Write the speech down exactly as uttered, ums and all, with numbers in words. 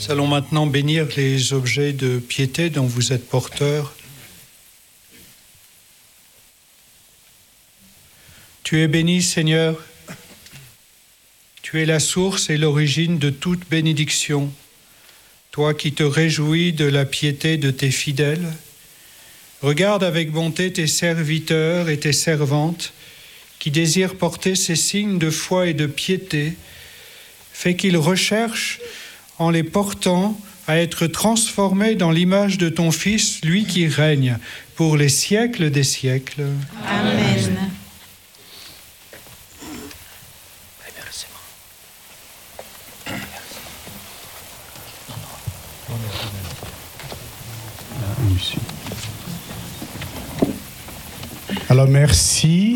Nous allons maintenant bénir les objets de piété dont vous êtes porteurs. Tu es béni, Seigneur. Tu es la source et l'origine de toute bénédiction. Toi qui te réjouis de la piété de tes fidèles, regarde avec bonté tes serviteurs et tes servantes qui désirent porter ces signes de foi et de piété. Fais qu'ils recherchent, en les portant, à être transformés dans l'image de ton Fils, lui qui règne pour les siècles des siècles. Amen. Alors merci.